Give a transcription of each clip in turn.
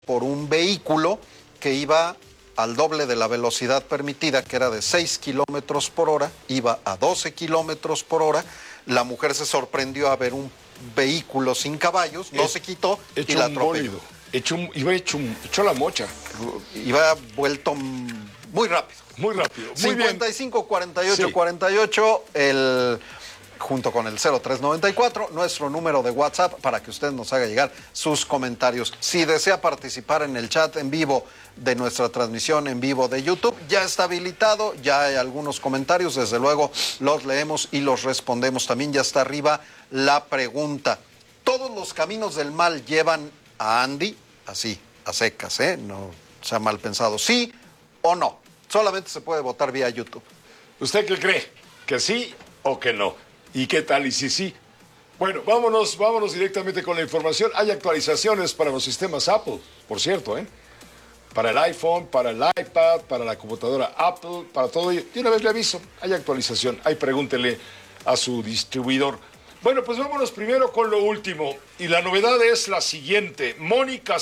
por un vehículo que iba al doble de la velocidad permitida, que era de 6 kilómetros por hora, iba a 12 kilómetros por hora. La mujer se sorprendió a ver un vehículo sin caballos, no se quitó y la atropelló. Iba echó la mocha. Iba vuelto muy rápido. Muy rápido. Muy 55 48 sí. 48, junto con el 0394, nuestro número de WhatsApp para que usted nos haga llegar sus comentarios. Si desea participar en el chat en vivo de nuestra transmisión en vivo de YouTube, ya está habilitado, ya hay algunos comentarios, desde luego los leemos y los respondemos. También ya está arriba la pregunta. ¿Todos los caminos del mal llevan a Andy? Así, a secas, no sea mal pensado. ¿Sí o no? Solamente se puede votar vía YouTube. ¿Usted qué cree? ¿Que sí o que no? ¿Y qué tal? ¿Y si sí? Bueno, vámonos directamente con la información. Hay actualizaciones para los sistemas Apple, por cierto, para el iPhone, para el iPad, para la computadora Apple, para todo ello. Y una vez le aviso, hay actualización. Ahí pregúntele a su distribuidor. Bueno, pues vámonos primero con lo último. Y la novedad es la siguiente. Mónica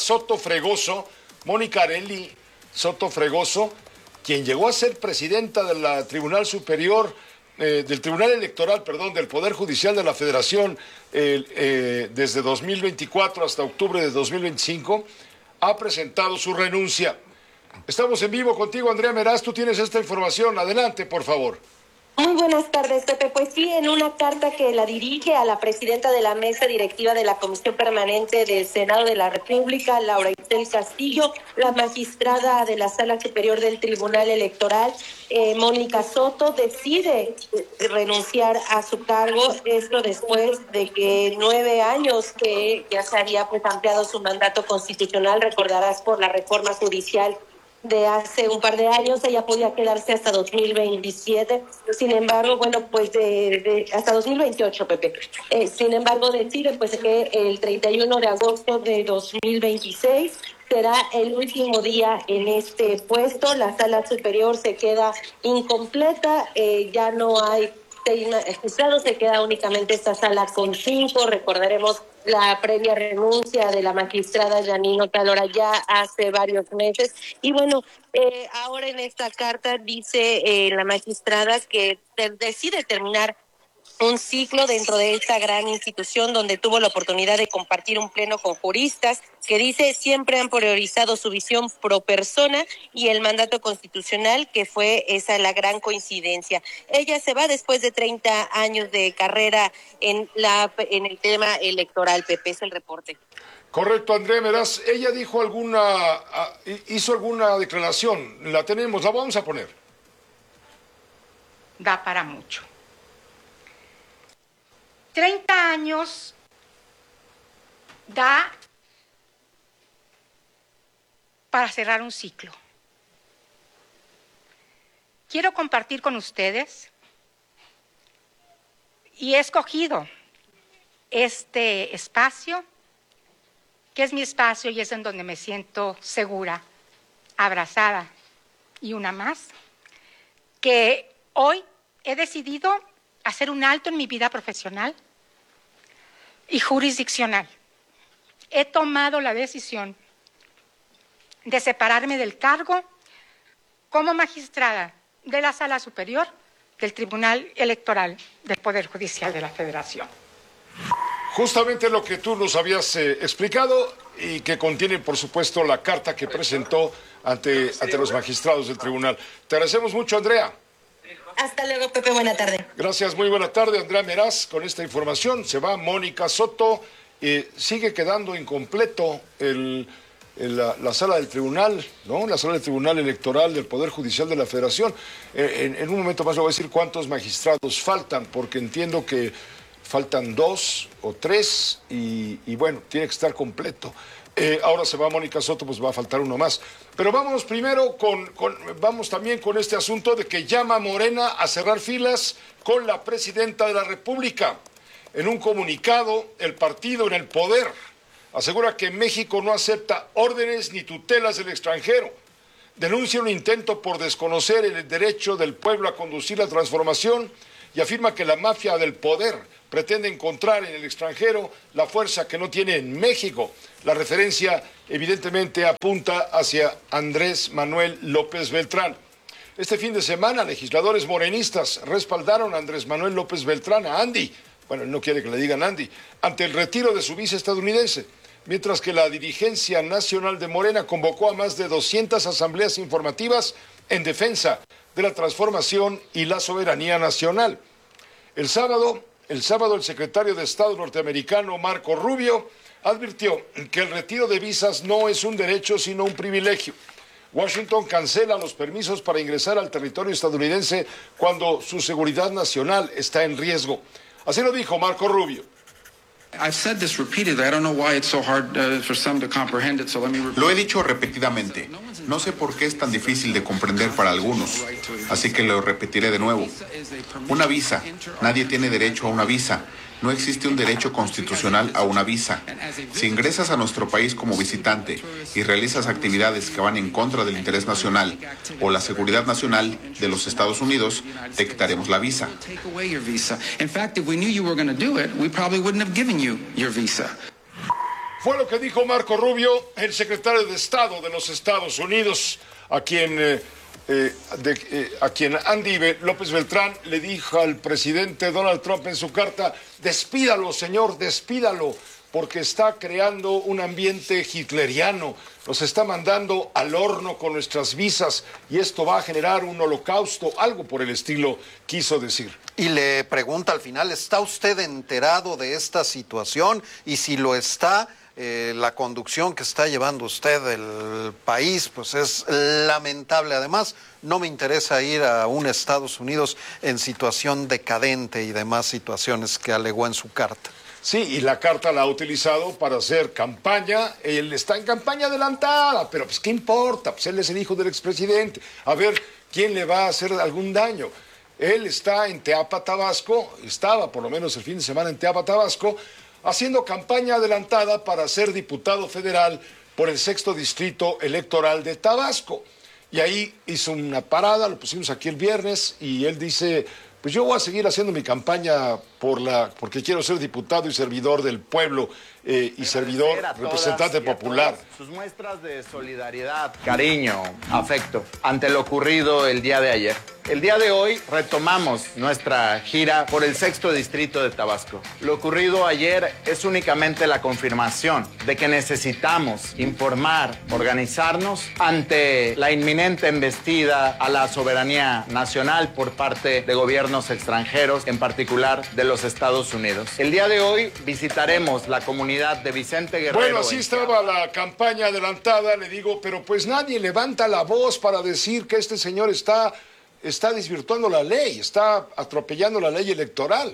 Arely Soto Fregoso, quien llegó a ser presidenta del Tribunal Superior, del Tribunal Electoral, del Poder Judicial de la Federación, desde 2024 hasta octubre de 2025, ha presentado su renuncia. Estamos en vivo contigo, Andrea Meraz, tú tienes esta información. Adelante, por favor. Muy buenas tardes, Pepe. Pues sí, en una carta que la dirige a la presidenta de la mesa directiva de la Comisión Permanente del Senado de la República, Laura Itzel Castillo, la magistrada de la Sala Superior del Tribunal Electoral, Mónica Soto, decide renunciar a su cargo, esto después de que 9 años que ya se había ampliado su mandato constitucional, recordarás, por la reforma judicial de hace un par de años. Ella podía quedarse hasta 2027, sin embargo, hasta 2028, Pepe. Sin embargo, decide que el 31 de agosto de 2026 será el último día en este puesto. La Sala Superior se queda incompleta, ya no hay 6 magistrados, se queda únicamente esta sala con 5. Recordaremos la previa renuncia de la magistrada Janino Talora ya hace varios meses. Y ahora en esta carta dice la magistrada que decide terminar un ciclo dentro de esta gran institución donde tuvo la oportunidad de compartir un pleno con juristas que dice siempre han priorizado su visión pro persona y el mandato constitucional, que fue esa la gran coincidencia. Ella se va después de 30 años de carrera en el tema electoral. Pepe, es el reporte. Correcto, Andrea Meraz. Ella hizo alguna declaración. La tenemos, la vamos a poner. Da para mucho. 30 años da para cerrar un ciclo. Quiero compartir con ustedes, y he escogido este espacio, que es mi espacio y es en donde me siento segura, abrazada y una más, que hoy he decidido hacer un alto en mi vida profesional y jurisdiccional. He tomado la decisión de separarme del cargo como magistrada de la Sala Superior del Tribunal Electoral del Poder Judicial de la Federación. Justamente lo que tú nos habías explicado y que contiene, por supuesto, la carta que presentó ante los magistrados del tribunal. Te agradecemos mucho, Andrea. Hasta luego, Pepe, buena tarde. Gracias, muy buena tarde, Andrea Meraz. Con esta información se va Mónica Soto. Sigue quedando incompleto la sala del tribunal, ¿no? La sala del Tribunal Electoral del Poder Judicial de la Federación. En un momento más le voy a decir cuántos magistrados faltan, porque entiendo que faltan 2 o 3 y tiene que estar completo. Ahora se va Mónica Soto, pues va a faltar uno más. Pero vámonos primero vamos también con este asunto de que llama Morena a cerrar filas con la presidenta de la República. En un comunicado, el partido en el poder asegura que México no acepta órdenes ni tutelas del extranjero. Denuncia un intento por desconocer el derecho del pueblo a conducir la transformación y afirma que la mafia del poder pretende encontrar en el extranjero la fuerza que no tiene en México. La referencia evidentemente apunta hacia Andrés Manuel López Beltrán. Este fin de semana, legisladores morenistas respaldaron a Andrés Manuel López Beltrán, a Andy, bueno, él no quiere que le digan Andy, ante el retiro de su vice estadounidense, mientras que la dirigencia nacional de Morena convocó a más de 200 asambleas informativas en defensa de la transformación y la soberanía nacional. El sábado, el secretario de Estado norteamericano Marco Rubio advirtió que el retiro de visas no es un derecho sino un privilegio. Washington cancela los permisos para ingresar al territorio estadounidense cuando su seguridad nacional está en riesgo. Así lo dijo Marco Rubio. Lo he dicho repetidamente. No sé por qué es tan difícil de comprender para algunos, así que lo repetiré de nuevo. Una visa. Nadie tiene derecho a una visa. No existe un derecho constitucional a una visa. Si ingresas a nuestro país como visitante y realizas actividades que van en contra del interés nacional o la seguridad nacional de los Estados Unidos, te quitaremos la visa. Fue lo que dijo Marco Rubio, el secretario de Estado de los Estados Unidos, a quien Andy López Beltrán le dijo al presidente Donald Trump en su carta: despídalo, señor, despídalo, porque está creando un ambiente hitleriano, nos está mandando al horno con nuestras visas y esto va a generar un holocausto, algo por el estilo quiso decir. Y le pregunta al final, ¿está usted enterado de esta situación? Y si lo está, la conducción que está llevando usted el país, pues es lamentable. Además, no me interesa ir a un Estados Unidos en situación decadente y demás situaciones que alegó en su carta. Sí, y la carta la ha utilizado para hacer campaña. Él está en campaña adelantada, pero pues ¿qué importa? Pues él es el hijo del expresidente. A ver, ¿quién le va a hacer algún daño? Él está en Teapa, Tabasco, estaba por lo menos el fin de semana en Teapa, Tabasco, haciendo campaña adelantada para ser diputado federal por el 6º Distrito Electoral de Tabasco. Y ahí hizo una parada, lo pusimos aquí el viernes, y él dice: pues yo voy a seguir haciendo mi campaña porque quiero ser diputado y servidor del pueblo y servidor, representante popular. Sus muestras de solidaridad, cariño, afecto ante lo ocurrido el día de ayer. El día de hoy retomamos nuestra gira por el 6º Distrito de Tabasco. Lo ocurrido ayer es únicamente la confirmación de que necesitamos informar, organizarnos ante la inminente embestida a la soberanía nacional por parte de gobiernos extranjeros, en particular de los Estados Unidos. El día de hoy visitaremos la comunidad de Vicente Guerrero. Bueno, así estaba la campaña adelantada, le digo, pero pues nadie levanta la voz para decir que este señor está desvirtuando la ley, está atropellando la ley electoral.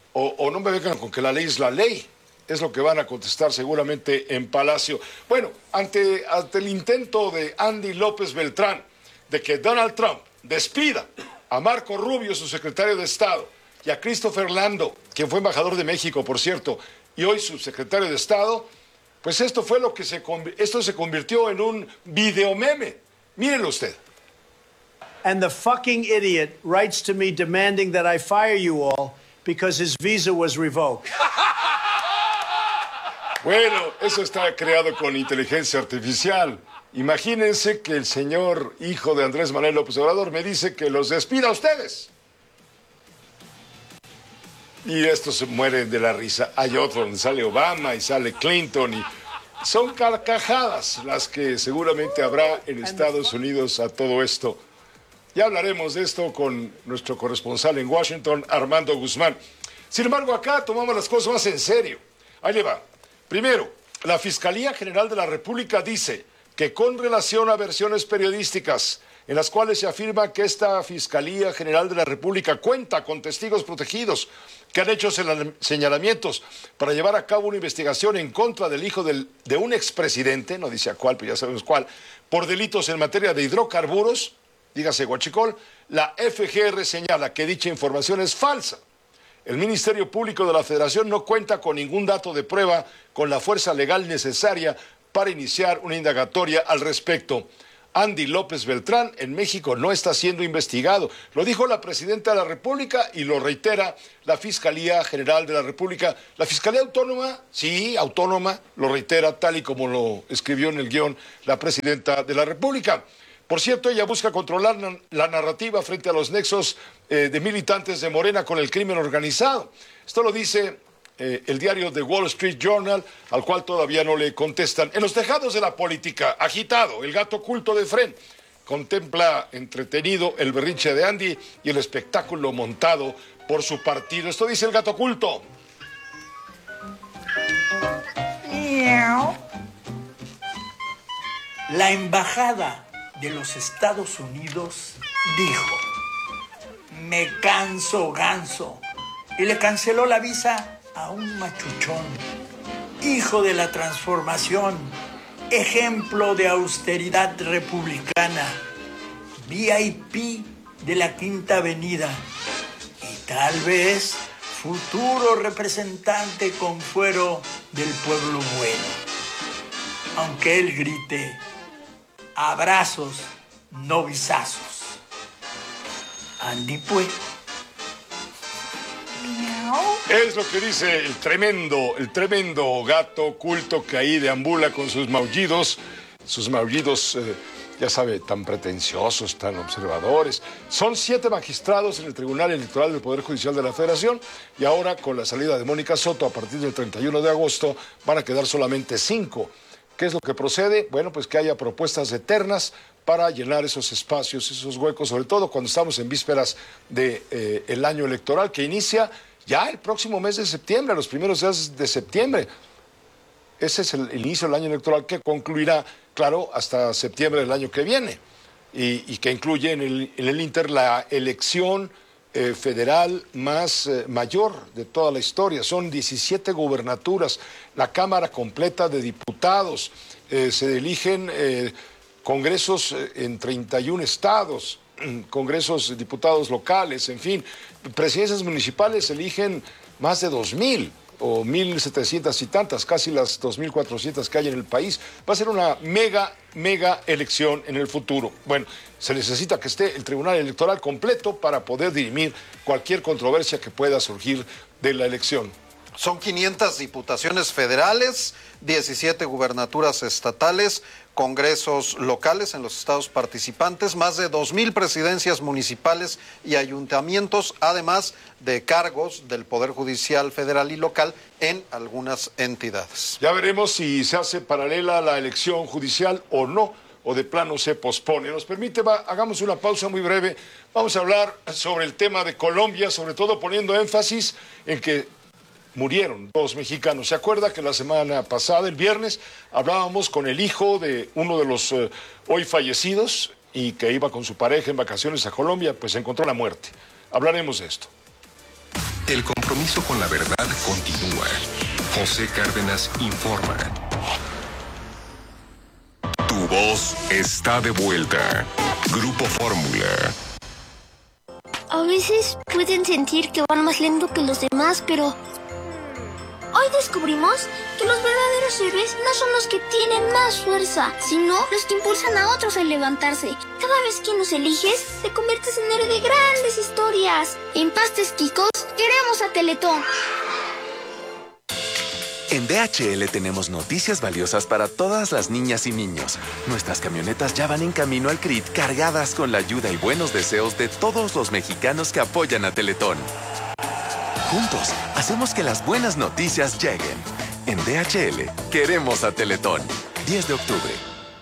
O no me vengan con que la ley es la ley. Es lo que van a contestar seguramente en Palacio. Bueno, ante el intento de Andy López Beltrán de que Donald Trump despida a Marco Rubio, su secretario de Estado, y a Christopher Lando, quien fue embajador de México, por cierto, y hoy subsecretario de Estado, pues esto se convirtió en un videomeme. Mírenlo usted. And the fucking idiot writes to me demanding that I fire you all because his visa was revoked. Bueno, eso está creado con inteligencia artificial. Imagínense que el señor hijo de Andrés Manuel López Obrador me dice que los despida a ustedes. Y estos se mueren de la risa. Hay otro donde sale Obama y sale Clinton y son carcajadas las que seguramente habrá en Estados Unidos a todo esto. Ya hablaremos de esto con nuestro corresponsal en Washington, Armando Guzmán. Sin embargo, acá tomamos las cosas más en serio. Ahí le va. Primero, la Fiscalía General de la República dice que con relación a versiones periodísticas en las cuales se afirma que esta Fiscalía General de la República cuenta con testigos protegidos que han hecho señalamientos para llevar a cabo una investigación en contra del hijo de un expresidente, no dice a cuál, pero ya sabemos cuál, por delitos en materia de hidrocarburos, dígase huachicol, la FGR señala que dicha información es falsa. El Ministerio Público de la Federación no cuenta con ningún dato de prueba con la fuerza legal necesaria para iniciar una indagatoria al respecto. Andy López Beltrán en México no está siendo investigado. Lo dijo la presidenta de la República y lo reitera la Fiscalía General de la República. La Fiscalía Autónoma, sí, autónoma, lo reitera tal y como lo escribió en el guión la presidenta de la República. Por cierto, ella busca controlar la narrativa frente a los nexos de militantes de Morena con el crimen organizado. Esto lo dice el diario The Wall Street Journal, al cual todavía no le contestan. En los tejados de la política, agitado, el gato oculto de Fren contempla entretenido el berrinche de Andy y el espectáculo montado por su partido. Esto dice el gato oculto. La embajada de los Estados Unidos dijo: me canso ganso, y le canceló la visa a un machuchón, hijo de la transformación, ejemplo de austeridad republicana, VIP de la Quinta Avenida y tal vez futuro representante con fuero del pueblo bueno. Aunque él grite: abrazos, no visazos. Andy, pues. Es lo que dice el tremendo gato oculto que ahí deambula con sus maullidos, ya sabe, tan pretenciosos, tan observadores. Son 7 magistrados en el Tribunal Electoral del Poder Judicial de la Federación y ahora con la salida de Mónica Soto a partir del 31 de agosto van a quedar solamente 5. ¿Qué es lo que procede? Bueno, pues que haya propuestas eternas para llenar esos espacios, esos huecos, sobre todo cuando estamos en vísperas del año electoral que inicia ya el próximo mes de septiembre, los primeros días de septiembre. Ese es el inicio del año electoral que concluirá, claro, hasta septiembre del año que viene y que incluye en el Inter la elección federal mayor de toda la historia. Son 17 gubernaturas, la Cámara completa de Diputados, se eligen congresos en 31 estados, congresos de diputados locales, en fin, presidencias municipales eligen más de 2,000 o 1,700 y tantas, casi las 2,400 que hay en el país. Va a ser una mega elección en el futuro. Bueno, se necesita que esté el Tribunal Electoral completo para poder dirimir cualquier controversia que pueda surgir de la elección. Son 500 diputaciones federales, 17 gubernaturas estatales, congresos locales en los estados participantes, más de 2,000 presidencias municipales y ayuntamientos, además de cargos del Poder Judicial federal y local en algunas entidades. Ya veremos si se hace paralela la elección judicial o no, o de plano se pospone. Nos permite, hagamos una pausa muy breve. Vamos a hablar sobre el tema de Colombia, sobre todo poniendo énfasis en que murieron 2 mexicanos. ¿Se acuerda que la semana pasada, el viernes, hablábamos con el hijo de uno de los hoy fallecidos y que iba con su pareja en vacaciones a Colombia? Pues encontró la muerte. Hablaremos de esto. El compromiso con la verdad continúa. José Cárdenas informa. Tu voz está de vuelta. Grupo Fórmula. A veces pueden sentir que van más lento que los demás, pero hoy descubrimos que los verdaderos héroes no son los que tienen más fuerza, sino los que impulsan a otros a levantarse. Cada vez que nos eliges, te conviertes en héroe de grandes historias. En Pastes Quicos, queremos a Teletón. En DHL tenemos noticias valiosas para todas las niñas y niños. Nuestras camionetas ya van en camino al CRIT cargadas con la ayuda y buenos deseos de todos los mexicanos que apoyan a Teletón. Juntos, hacemos que las buenas noticias lleguen. En DHL, queremos a Teletón. 10 de octubre.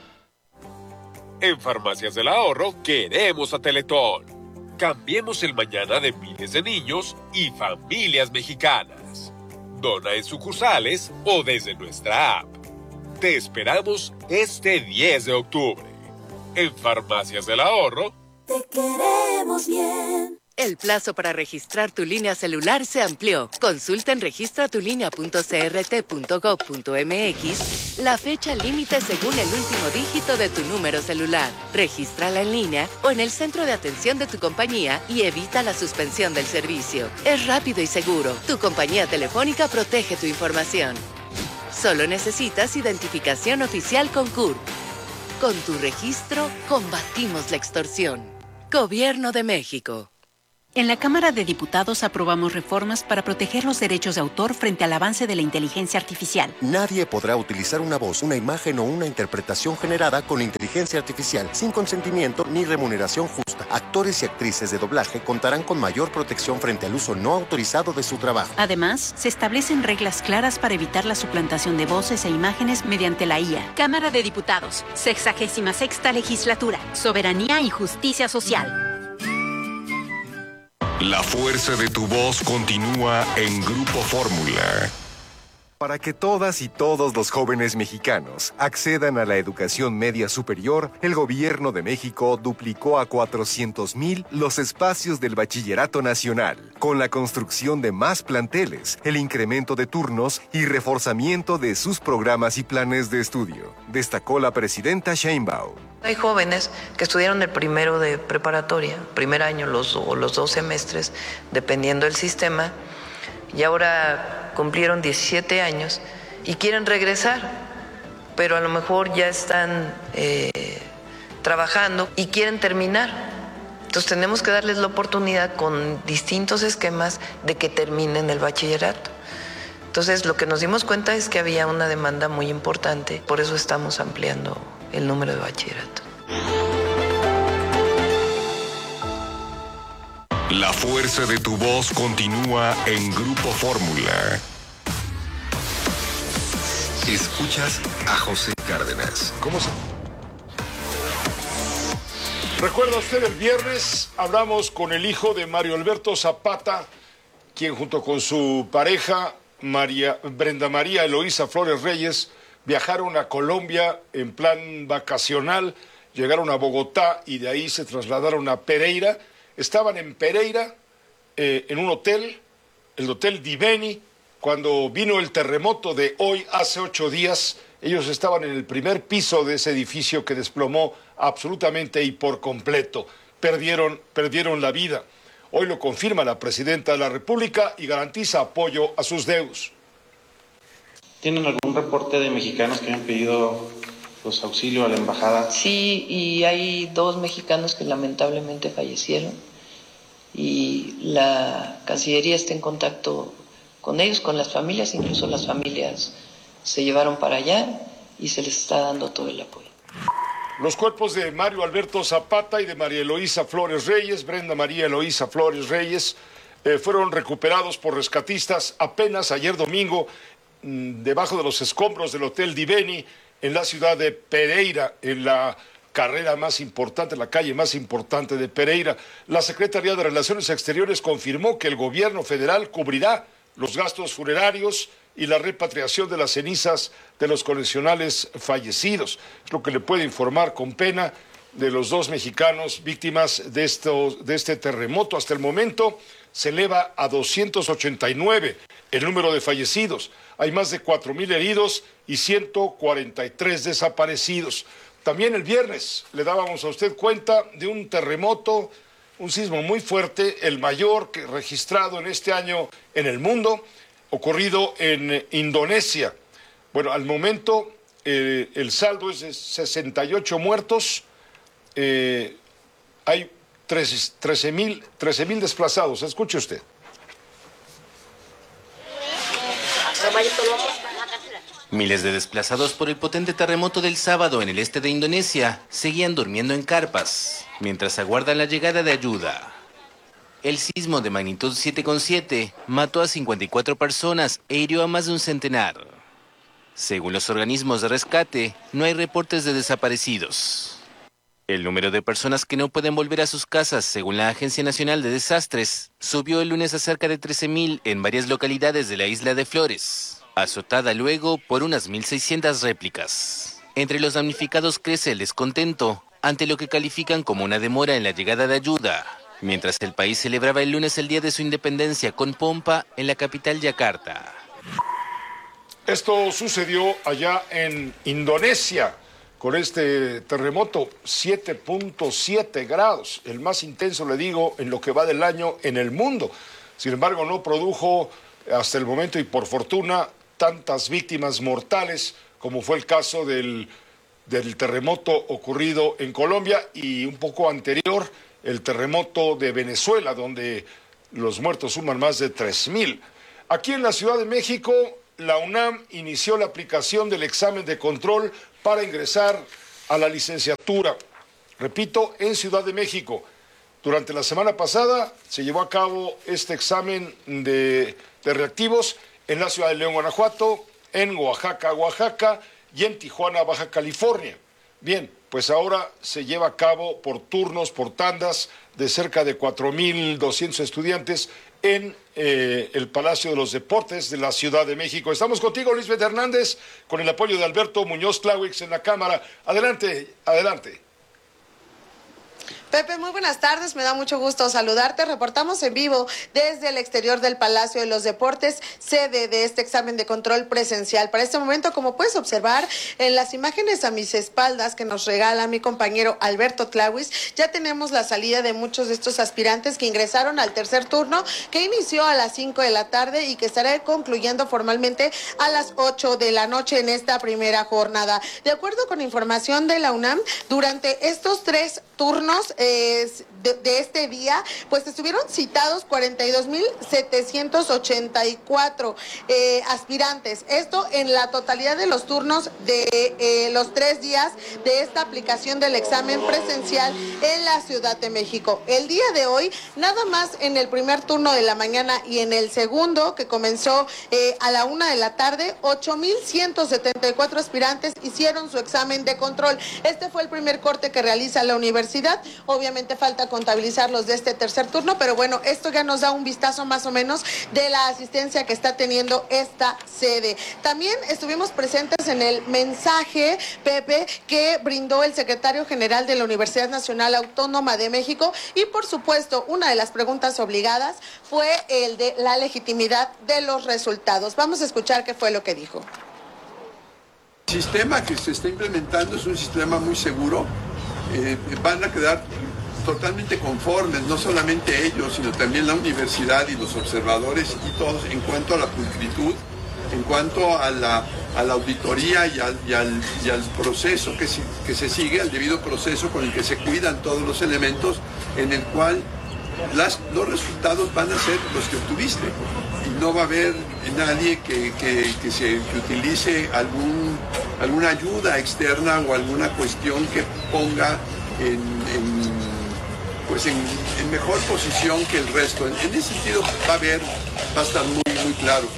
En Farmacias del Ahorro, queremos a Teletón. Cambiemos el mañana de miles de niños y familias mexicanas. Dona en sucursales o desde nuestra app. Te esperamos este 10 de octubre. En Farmacias del Ahorro, te queremos bien. El plazo para registrar tu línea celular se amplió. Consulta en registratulinea.crt.gov.mx la fecha límite según el último dígito de tu número celular. Regístrala en línea o en el centro de atención de tu compañía y evita la suspensión del servicio. Es rápido y seguro. Tu compañía telefónica protege tu información. Solo necesitas identificación oficial con CURP. Con tu registro, combatimos la extorsión. Gobierno de México. En la Cámara de Diputados aprobamos reformas para proteger los derechos de autor frente al avance de la inteligencia artificial. Nadie podrá utilizar una voz, una imagen o una interpretación generada con inteligencia artificial sin consentimiento ni remuneración justa. Actores y actrices de doblaje contarán con mayor protección frente al uso no autorizado de su trabajo. Además, se establecen reglas claras para evitar la suplantación de voces e imágenes mediante la IA. Cámara de Diputados, 66ª Legislatura, Soberanía y Justicia Social. La fuerza de tu voz continúa en Grupo Fórmula. Para que todas y todos los jóvenes mexicanos accedan a la educación media superior, el Gobierno de México duplicó a 400,000 los espacios del Bachillerato Nacional, con la construcción de más planteles, el incremento de turnos y reforzamiento de sus programas y planes de estudio, destacó la presidenta Sheinbaum. Hay jóvenes que estudiaron el primero de preparatoria, primer año o los 2 semestres, dependiendo del sistema, y ahora cumplieron 17 años y quieren regresar, pero a lo mejor ya están trabajando y quieren terminar. Entonces tenemos que darles la oportunidad con distintos esquemas de que terminen el bachillerato. Entonces lo que nos dimos cuenta es que había una demanda muy importante, por eso estamos ampliando el número de bachillerato. La fuerza de tu voz continúa en Grupo Fórmula. Escuchas a José Cárdenas. ¿Cómo se...? ¿Recuerda usted el viernes? Hablamos con el hijo de Mario Alberto Zapata, quien junto con su pareja, Brenda María Eloísa Flores Reyes, viajaron a Colombia en plan vacacional, llegaron a Bogotá y de ahí se trasladaron a Pereira. Estaban en Pereira, en un hotel, el Hotel Diveni, cuando vino el terremoto de hoy, hace 8 días. Ellos estaban en el primer piso de ese edificio que desplomó absolutamente y por completo. Perdieron la vida. Hoy lo confirma la presidenta de la República y garantiza apoyo a sus deudos. ¿Tienen algún reporte de mexicanos que hayan pedido auxilio a la embajada? Sí, y hay 2 mexicanos que lamentablemente fallecieron y la Cancillería está en contacto con ellos, con las familias, incluso las familias se llevaron para allá y se les está dando todo el apoyo. Los cuerpos de Mario Alberto Zapata y de María Eloísa Flores Reyes, Brenda María Eloísa Flores Reyes, fueron recuperados por rescatistas apenas ayer domingo debajo de los escombros del Hotel Diveni en la ciudad de Pereira, en la carrera más importante, la calle más importante de Pereira. La Secretaría de Relaciones Exteriores confirmó que el gobierno federal cubrirá los gastos funerarios y la repatriación de las cenizas de los connacionales fallecidos. Es lo que le puede informar con pena de los 2 mexicanos víctimas de este terremoto. Hasta el momento se eleva a 289 el número de fallecidos. Hay más de 4,000 heridos y 143 desaparecidos. También el viernes le dábamos a usted cuenta de un terremoto, un sismo muy fuerte, el mayor que registrado en este año en el mundo, ocurrido en Indonesia. Bueno, al momento el saldo es de 68 muertos, hay 13,000 desplazados. Escuche usted. Miles de desplazados por el potente terremoto del sábado en el este de Indonesia seguían durmiendo en carpas, mientras aguardan la llegada de ayuda. El sismo de magnitud 7,7 mató a 54 personas e hirió a más de un centenar. Según los organismos de rescate, no hay reportes de desaparecidos. El número de personas que no pueden volver a sus casas, según la Agencia Nacional de Desastres, subió el lunes a cerca de 13,000 en varias localidades de la isla de Flores, azotada luego por unas 1,600 réplicas. Entre los damnificados crece el descontento ante lo que califican como una demora en la llegada de ayuda, mientras el país celebraba el lunes el día de su independencia con pompa en la capital Yakarta. Esto sucedió allá en Indonesia con este terremoto, 7.7 grados, el más intenso, le digo, en lo que va del año en el mundo. Sin embargo, no produjo hasta el momento, y por fortuna, tantas víctimas mortales como fue el caso del del terremoto ocurrido en Colombia y un poco anterior el terremoto de Venezuela, donde los muertos suman más de 3,000. Aquí en la Ciudad de México, la UNAM inició la aplicación del examen de control para ingresar a la licenciatura. Repito, en Ciudad de México. Durante la semana pasada se llevó a cabo este examen de reactivos en la ciudad de León, Guanajuato, en Oaxaca, y en Tijuana, Baja California. Bien, pues ahora se lleva a cabo por turnos, por tandas, de cerca de 4,200 estudiantes en el Palacio de los Deportes de la Ciudad de México. Estamos contigo, Lisbeth Hernández, con el apoyo de Alberto Muñoz Clawix en la cámara. Adelante, adelante. Pepe, muy buenas tardes, me da mucho gusto saludarte. Reportamos en vivo desde el exterior del Palacio de los Deportes, sede de este examen de control presencial. Para este momento, como puedes observar en las imágenes a mis espaldas que nos regala mi compañero Alberto Clawis, ya tenemos la salida de muchos de estos aspirantes que ingresaron al tercer turno, que inició a las 5 de la tarde y que estará concluyendo formalmente a las 8 de la noche en esta primera jornada. De acuerdo con información de la UNAM, durante estos 3 turnos de este día, pues estuvieron citados 42,784 aspirantes. Esto en la totalidad de los turnos de los 3 días de esta aplicación del examen presencial en la Ciudad de México. El día de hoy, nada más en el primer turno de la mañana y en el segundo, que comenzó a la 1 de la tarde, 8,174 aspirantes hicieron su examen de control. Este fue el primer corte que realiza la universidad. Obviamente falta contabilizar los de este tercer turno, pero bueno, esto ya nos da un vistazo más o menos de la asistencia que está teniendo esta sede. También estuvimos presentes en el mensaje, Pepe, que brindó el secretario general de la Universidad Nacional Autónoma de México, y por supuesto, una de las preguntas obligadas fue el de la legitimidad de los resultados. Vamos a escuchar qué fue lo que dijo. El sistema que se está implementando es un sistema muy seguro. Van a quedar totalmente conformes, no solamente ellos, sino también la universidad y los observadores y todos, en cuanto a la pulcritud, en cuanto a la auditoría y al proceso que se sigue, al debido proceso con el que se cuidan todos los elementos, en el cual los resultados van a ser los que obtuviste. Y no va a haber nadie que utilice alguna ayuda externa o alguna cuestión que ponga en mejor posición que el resto. En ese sentido va a estar muy claro.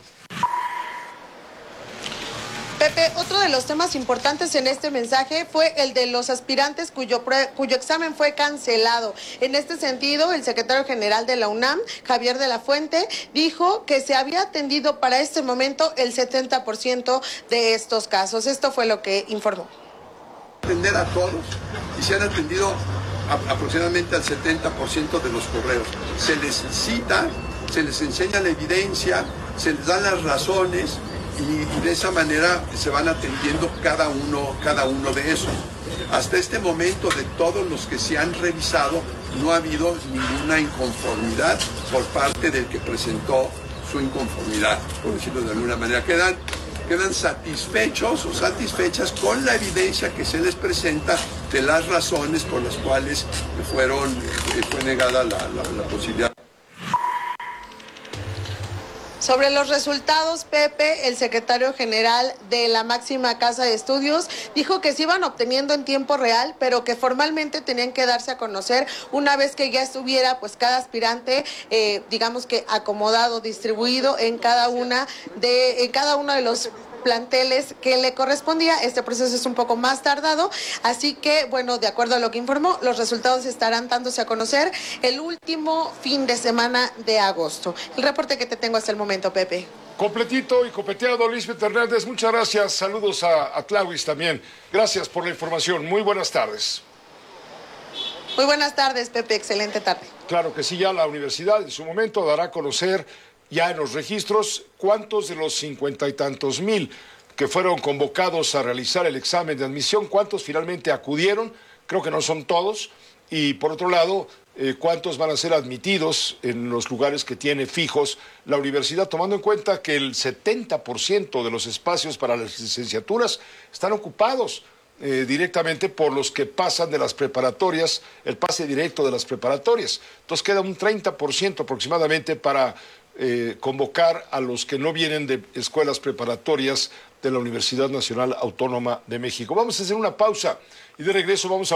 Pepe, otro de los temas importantes en este mensaje fue el de los aspirantes cuyo examen fue cancelado. En este sentido, el secretario general de la UNAM, Javier de la Fuente, dijo que se había atendido para este momento el 70% de estos casos. Esto fue lo que informó. Atender a todos y se han atendido aproximadamente al 70% de los correos. Se les cita, se les enseña la evidencia, se les dan las razones y de esa manera se van atendiendo cada uno de esos. Hasta este momento, de todos los que se han revisado, no ha habido ninguna inconformidad por parte del que presentó su inconformidad, por decirlo de alguna manera. Quedan satisfechos o satisfechas con la evidencia que se les presenta de las razones por las cuales fue negada la posibilidad. Sobre los resultados, Pepe, el secretario general de la máxima casa de estudios, dijo que se iban obteniendo en tiempo real, pero que formalmente tenían que darse a conocer una vez que ya estuviera pues cada aspirante, digamos que acomodado, distribuido en cada uno de los planteles que le correspondía. Este proceso es un poco más tardado, así que, bueno, de acuerdo a lo que informó, los resultados estarán dándose a conocer el último fin de semana de agosto. El reporte que te tengo hasta el momento, Pepe. Completito y copeteado, Lisbeth Hernández, muchas gracias. Saludos a Clawis también. Gracias por la información. Muy buenas tardes. Muy buenas tardes, Pepe. Excelente tarde. Claro que sí, ya la universidad en su momento dará a conocer ya en los registros cuántos de los 50 y tantos mil que fueron convocados a realizar el examen de admisión, cuántos finalmente acudieron. Creo que no son todos. Y por otro lado, cuántos van a ser admitidos en los lugares que tiene fijos la universidad, tomando en cuenta que el 70% de los espacios para las licenciaturas están ocupados. directamente por los que pasan de las preparatorias, el pase directo de las preparatorias. Entonces queda un 30% aproximadamente para convocar a los que no vienen de escuelas preparatorias de la Universidad Nacional Autónoma de México. Vamos a hacer una pausa y de regreso vamos a